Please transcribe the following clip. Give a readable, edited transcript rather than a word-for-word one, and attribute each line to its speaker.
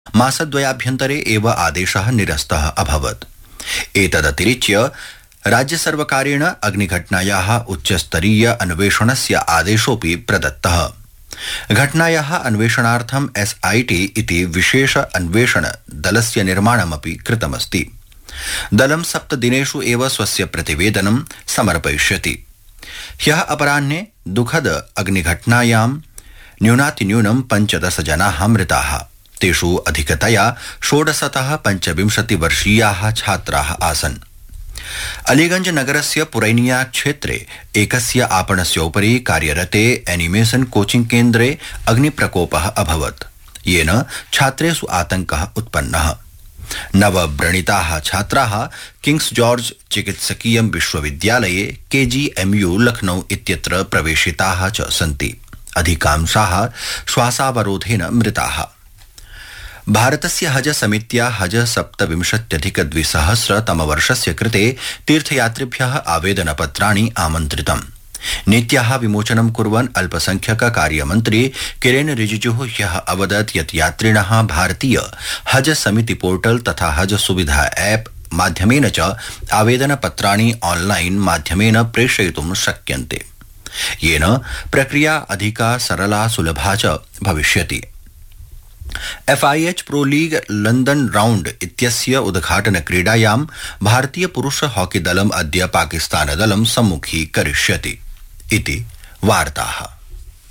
Speaker 1: मासद्वयाभ्यन्तरे एव आदेशः निरस्तः अभवत्। एतदतिरिच्य राज्यसर्वकारेण अग्निघटनायाः उच्चस्तरीय अन्वेषणस्य आदेशोऽपि प्रदत्तः। घटनायाः अन्वेषणार्थं SIT इति विशेष अन्वेषण दलस्य निर्माणमपि कृतमस्ति। दलं 7 दिनेषु एव स्वस्य प्रतिवेदनं समर्पयिष्यति। ह्यः अपराह्ने दुःखद अग्निघटनायां न्यूनातिन्यूनं 15 जनाः मृताः। तेषु अधिकतया 16तः 25 वर्षीयाः छात्राः आसन्। अलीगंज नगरस्य पुरैनिया क्षेत्रे एकस्य आपणस्य उपरि कार्यरते एनिमेशन कोचिंग केन्द्रे अग्निप्रकोपः अभवत्, येन छात्रेषु आतङ्कः उत्पन्नः। नवव्रणिताः छात्राः किंग्स जॉर्ज चिकित्सकीय विश्वविद्यालये KGMU लखनऊ इत्यत्र प्रवेशिताः च सन्ति। अधिकांशाः श्वासावरोधेन मृताः। भारतस्य हज समित्या हज 27,200 तमवर्षस्य कृते तीर्थयात्रिभ्यः आवेदनपत्राणि आमन्त्रितम्। नीत्याः विमोचनं कुर्वन् अल्पसंख्यक कार्यमन्त्री किरेन रिजिजुः ह्यः अवदत् यत् यात्रिणः भारतीय हज समिति पोर्टल तथा हज सुविधा ऐप माध्यमेन च आवेदनपत्राणि ऑनलाइन माध्यमेन प्रेषयितुं शक्यन्ते, येन प्रक्रिया अधिका सरला सुलभा च भविष्यति। FIH pro league London round इत्यस्य उद्घाटन क्रीडायां भारतीय पुरुष हॉकी दलम् अद्य पाकिस्तान दलं सम्मुखीकरिष्यति इति वार्ताः।